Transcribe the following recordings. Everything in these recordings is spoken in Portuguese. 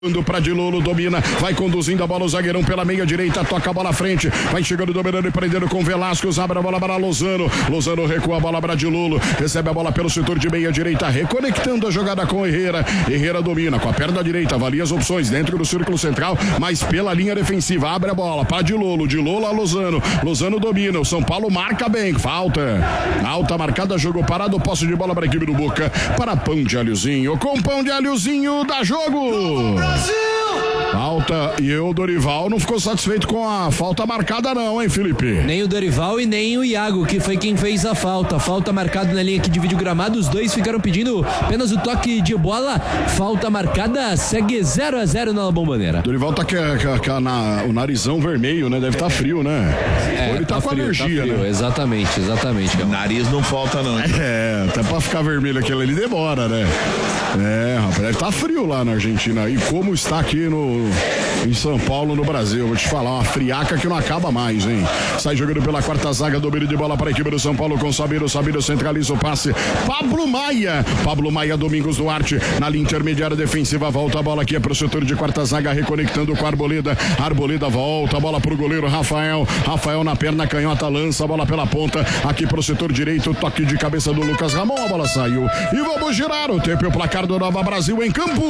Pra Dilolo, domina, vai conduzindo a bola, o zagueirão pela meia direita, toca a bola à frente, vai chegando, dominando e prendendo com Velasquez, abre a bola para Lozano recua a bola para Dilolo, recebe a bola pelo setor de meia direita, reconectando a jogada com Herrera domina, com a perna direita, avalia as opções dentro do círculo central, mas pela linha defensiva, abre a bola para Dilolo a Lozano domina, o São Paulo marca bem, falta marcada, jogo parado, posse de bola para a equipe do Boca, para Pão de Alhozinho, com Pão de Alhozinho dá jogo! Falta, e o Dorival não ficou satisfeito com a falta marcada não, hein, Felipe? Nem o Dorival e nem o Iago, que foi quem fez a falta marcada na linha que divide o gramado, os dois ficaram pedindo apenas o toque de bola, falta marcada, segue 0-0 na Bombonera. Dorival tá com o narizão vermelho, né, deve estar frio, né? Ele tá com frio, alergia, né? Exatamente. Nariz não falta não. Até pra ficar vermelho aquilo ali demora, né? Rapaz, deve estar frio lá na Argentina, e como está aqui em São Paulo, no Brasil, vou te falar, uma friaca que não acaba mais, hein? Sai jogando pela quarta zaga, domínio de bola para a equipe do São Paulo com Sabino centraliza o passe, Pablo Maia, Domingos Duarte, na linha intermediária defensiva, volta a bola aqui para o setor de quarta zaga, reconectando com a Arboleda volta a bola para o goleiro Rafael na perna canhota, lança a bola pela ponta, aqui para o setor direito, toque de cabeça do Lucas Ramon, a bola saiu, e vamos girar o tempo e o placar do Nova Brasil em campo.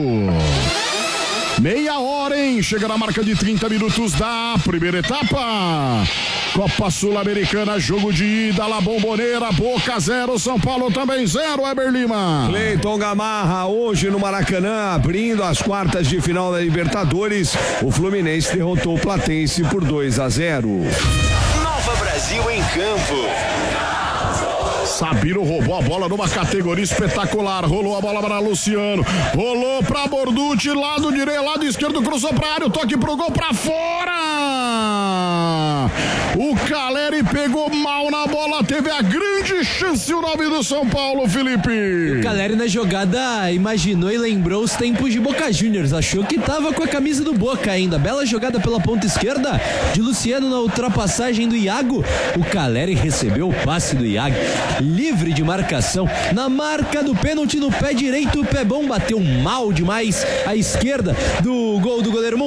Meia hora, hein? Chega na marca de 30 minutos da primeira etapa. Copa Sul-Americana, jogo de ida, La Bombonera, Boca 0, São Paulo também 0, Eber Lima. Cleiton Gamarra, hoje no Maracanã, abrindo as quartas de final da Libertadores, o Fluminense derrotou o Platense por 2-0. Nova Brasil em campo. Sabino roubou a bola numa categoria espetacular, rolou a bola para Luciano, rolou para Borducci, lado direito, lado esquerdo, cruzou para a área, o toque pro gol para fora. O Caleri pegou mal na bola, teve a grande chance o 9 do São Paulo, Felipe. O Caleri na jogada imaginou e lembrou os tempos de Boca Juniors, achou que tava com a camisa do Boca ainda, bela jogada pela ponta esquerda de Luciano na ultrapassagem do Iago, o Caleri recebeu o passe do Iago, livre de marcação, na marca do pênalti no pé direito, o pé bom bateu mal demais à esquerda do gol do goleiro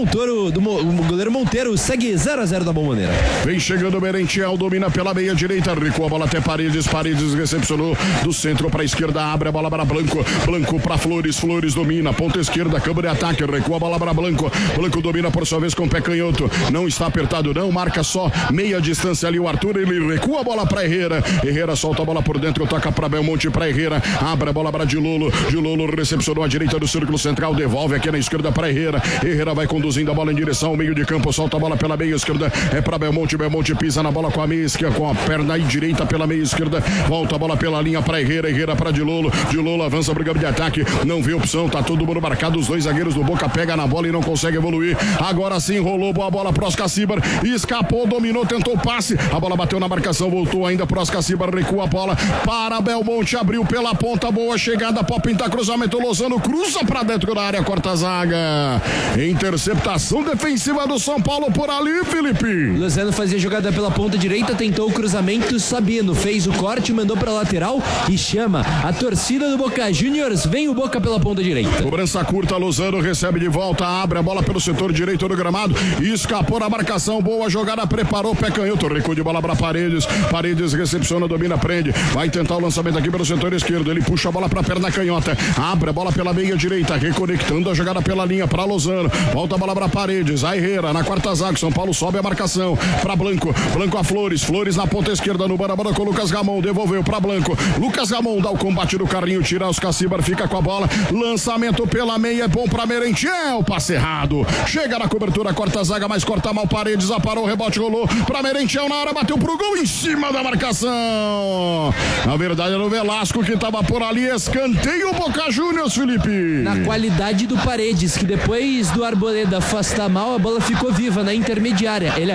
Monteiro, segue 0-0 da Bombonera. Vem chegando o Merentiel, domina pela meia direita, recua a bola até Paredes recepcionou do centro para a esquerda, abre a bola para Blanco para Flores domina, ponta esquerda, câmbio de ataque, recua a bola para Blanco domina por sua vez com o pé canhoto, não está apertado não, marca só meia distância ali o Arthur, ele recua a bola para Herrera solta a bola por dentro, toca para Belmonte, para Herrera, abre a bola para Dilolo recepcionou a direita do círculo central, devolve aqui na esquerda para Herrera vai conduzindo a bola em direção ao meio de campo, solta a bola pela meia esquerda, é para Belmonte pisa na bola com a meia esquerda, com a perna direita pela meia esquerda, volta a bola pela linha para Herrera para Dilolo avança pro campo de ataque, não vê opção, tá todo mundo marcado, os dois zagueiros do Boca pega na bola e não consegue evoluir, agora sim rolou boa bola pro Oscar Cibar, escapou, dominou, tentou o passe, a bola bateu na marcação, voltou ainda pro Oscar Cibar, recua a bola para Belmonte, abriu pela ponta, boa chegada, pode pintar cruzamento, Lozano cruza pra dentro da área, corta a zaga, interceptação defensiva do São Paulo por ali, Felipe. Lozano fazia jogada pela ponta direita, tentou o cruzamento, Sabino fez o corte, mandou pra lateral e chama a torcida do Boca Juniors, vem o Boca pela ponta direita. Cobrança curta, Lozano recebe de volta, abre a bola pelo setor direito do gramado, escapou na marcação, boa jogada, preparou, pé canhoto, recuo de bola pra Paredes recepciona, domina, prende, vai tentar o lançamento aqui pelo setor esquerdo, ele puxa a bola pra perna canhota, abre a bola pela meia direita, reconectando a jogada pela linha pra Lozano, volta a bola pra Paredes, a Herrera na quarta zaga, São Paulo sobe a marcação, pra Blanco a Flores na ponta esquerda, no banda com o Lucas Ramon, devolveu pra Blanco, Lucas Ramon dá o combate do carrinho, tira os Cacibar, fica com a bola, lançamento pela meia, é bom pra Merentiel, passe errado, chega na cobertura, corta a zaga, mas corta mal Paredes, aparou, o rebote rolou pra Merentiel, na hora bateu pro gol em cima da marcação, na verdade era o Velasco que tava por ali, escanteio Boca Juniors, Felipe. Na qualidade do Paredes, que depois do Arboleda afastar mal, a bola ficou viva na intermediária, ele achou um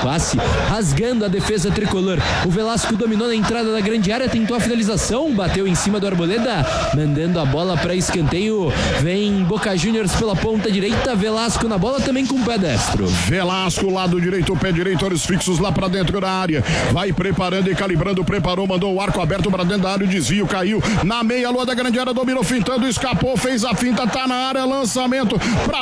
classe, rasgando a defesa tricolor. O Velasco dominou na entrada da grande área, tentou a finalização, bateu em cima do Arboleda, mandando a bola para escanteio. Vem Boca Juniors pela ponta direita, Velasco na bola também com o pé destro. Velasco, lado direito, o pé direito, olhos fixos lá pra dentro da área. Vai preparando e calibrando, preparou, mandou o arco aberto pra dentro da área, o desvio caiu na meia lua da grande área, dominou, fintando, escapou, fez a finta, tá na área, lançamento pra